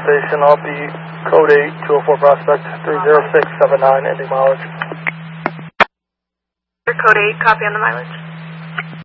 station. I'll be code 8, 204 Prospect, 30679, ending mileage. Code 8, copy on the mileage.